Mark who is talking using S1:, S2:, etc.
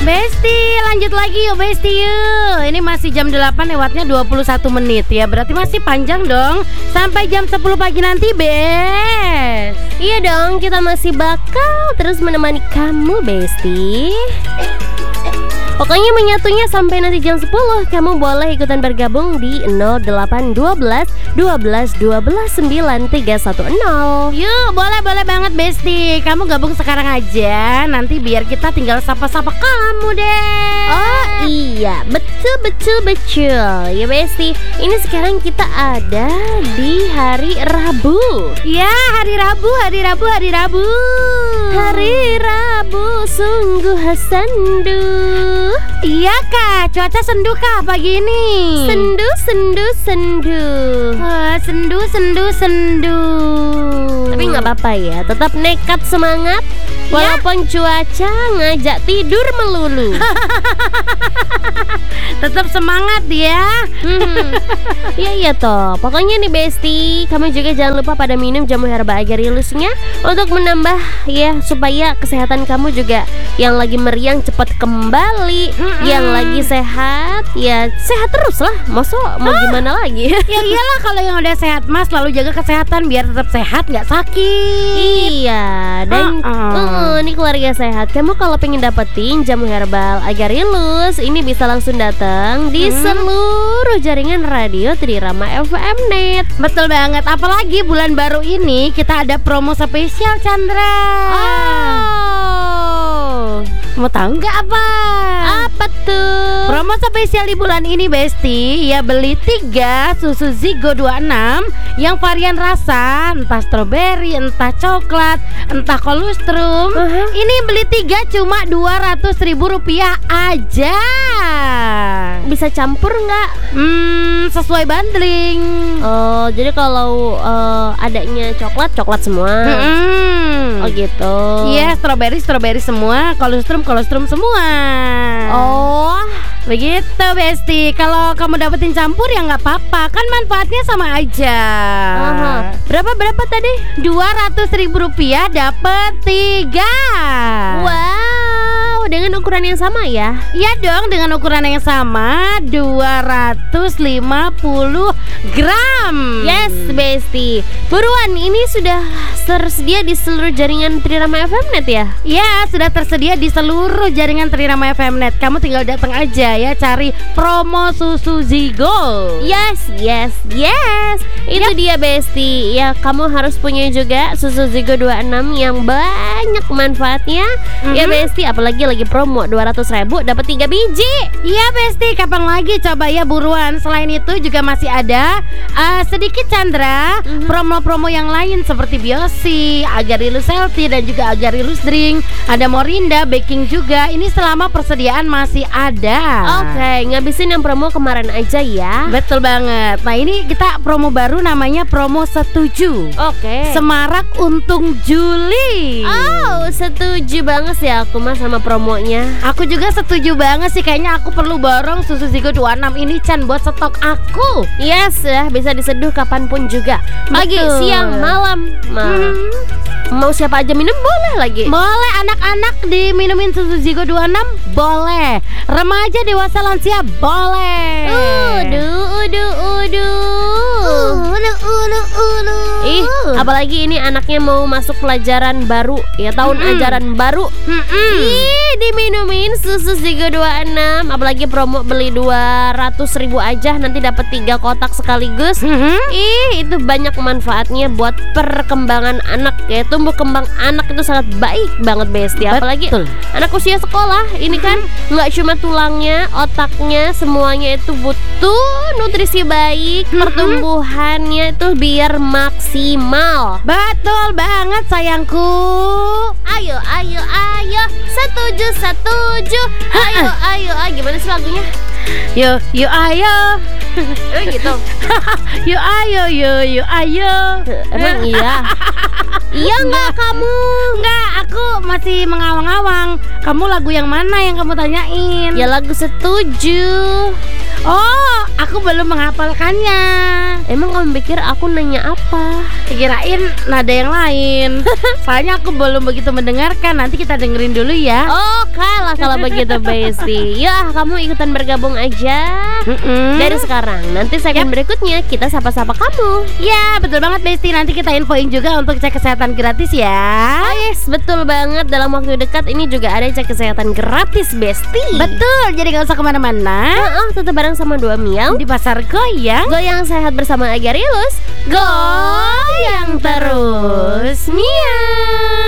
S1: Besti, lanjut lagi yuk Besti yuk. Ini masih jam 8 lewatnya 21 menit ya. Berarti masih panjang dong. Sampai jam 10 pagi nanti Bes.
S2: Iya dong, kita masih bakal terus menemani kamu Besti. Pokoknya menyatunya sampai nanti jam 10. Kamu boleh ikutan bergabung di 0812 12 12 9310.
S1: Yuk, boleh banget Besti. Kamu gabung sekarang aja. Nanti biar kita tinggal sapa-sapa kamu deh.
S2: Oh iya, betul. Ya Besti, ini sekarang kita ada di hari Rabu.
S1: Ya, hari Rabu.
S2: Hari Rabu sungguh sendu.
S1: Iya kak, cuaca sendu kak pagi ini.
S2: Sendu.
S1: Sendu.
S2: Tapi nggak apa-apa ya, tetap nekat semangat. Walaupun cuaca ngajak tidur melulu.
S1: Tetap semangat ya.
S2: Iya toh. Pokoknya nih Besti, kamu juga jangan lupa pada minum jamu herba Agarilusnya untuk menambah ya, supaya kesehatan kamu juga yang lagi meriang cepat kembali. Yang lagi sehat ya sehat terus lah. Masa mau gimana lagi?
S1: Ya iyalah, kalau yang udah sehat mas selalu jaga kesehatan biar tetap sehat, nggak sakit.
S2: Iya. Dan ini keluarga sehat. Kamu kalau pengen dapetin jamu herbal Agarilus, ini bisa langsung datang di seluruh jaringan radio Trirama FM Net.
S1: Betul banget. Apalagi bulan baru ini kita ada promo spesial Chandra. Mau tahu nggak apa?
S2: Apa tuh?
S1: Promo spesial di bulan ini Besti, ya beli 3 susu Zigo 26 yang varian rasa, entah stroberi, entah coklat, entah kolostrum. Ini beli 3 cuma Rp200.000 aja.
S2: Bisa campur nggak?
S1: Sesuai bundling.
S2: Oh, jadi kalau adanya coklat semua. Oh gitu.
S1: Iya, stroberi semua, kolostrum semua.
S2: Oh,
S1: begitu Besti. Kalau kamu dapetin campur ya nggak apa-apa, kan manfaatnya sama aja.
S2: Berapa tadi?
S1: Rp200.000 dapet 3.
S2: Wow, dengan ukuran yang sama ya?
S1: Iya dong, dengan ukuran yang sama, 250 gram.
S2: Yes Besti, buruan, ini sudah tersedia di seluruh jaringan Trirama FM Net ya?
S1: Ya, sudah tersedia di seluruh jaringan Trirama FM Net. Kamu tinggal datang aja ya, cari promo susu Zigo.
S2: Yes. Itu dia Besti. Ya, kamu harus punya juga susu Zigo 26 yang banyak manfaatnya. Ya Besti, apalagi lagi promo 200.000 dapat 3 biji.
S1: Iya Besti, kapan lagi, coba ya buruan. Selain itu juga masih ada sedikit Chandra promo-promo yang lain seperti Biosi, Agarilus Healthy dan juga Agarilus Drink. Ada Morinda, baking juga. Ini selama persediaan masih ada.
S2: Oke, ngabisin yang promo kemarin aja ya.
S1: Betul banget. Nah ini kita promo baru namanya promo setuju.
S2: Oke.
S1: Semarak untung Juli.
S2: Oh, setuju banget sih aku mas sama promonya.
S1: Aku juga setuju banget sih. Kayaknya aku perlu borong susu Zigo 26 ini Chan buat stok aku.
S2: Yes ya, bisa diseduh kapanpun juga. Pagi, siang, malam. Mau siapa aja minum boleh lagi.
S1: Boleh, anak-anak diminumin susu Zigo 26 boleh. Remaja, dewasa, lansia boleh.
S2: Ih, apalagi ini anaknya mau masuk pelajaran baru ya, tahun ajaran baru. Ih, diminumin susu Zigo 26. Apalagi promo beli 200.000 aja nanti dapat 3 kotak sekaligus. Ih, itu banyak manfaatnya buat perkembangan anak ya. Tumbuh kembang anak itu sangat baik banget Besti. Apalagi anak usia sekolah ini kan nggak cuma tulangnya, otaknya, semuanya itu butuh nutrisi baik. Pertumbuhannya itu biar maksimal.
S1: Betul banget sayangku.
S2: Ayo, setuju. Ayo, gimana sih lagunya?
S1: Yuk ayo.
S2: Gitu.
S1: Yuk ayo.
S2: Emang iya? Iya nggak kamu?
S1: Nggak, aku masih mengawang-awang. Kamu lagu yang mana yang kamu tanyain?
S2: Ya lagu setuju.
S1: Oh, aku belum menghafalkannya.
S2: Emang kamu pikir aku nanya apa?
S1: Kirain nada yang lain. Soalnya aku belum begitu mendengarkan. Nanti kita dengerin dulu ya.
S2: Oke, lah kalau begitu Besti. Ya, kamu ikutan bergabung aja dari sekarang. Nanti segmen berikutnya kita sapa-sapa kamu.
S1: Ya, betul banget Besti. Nanti kita infoin juga untuk cek kesehatan gratis ya.
S2: Oh yes, betul banget. Dalam waktu dekat ini juga ada cek kesehatan gratis Besti.
S1: Betul, jadi gak usah kemana-mana.
S2: Tetap bareng sama Dua Miau
S1: di Pasar Goyang.
S2: Goyang sehat bersama Agarilus. Goyang terus Miau.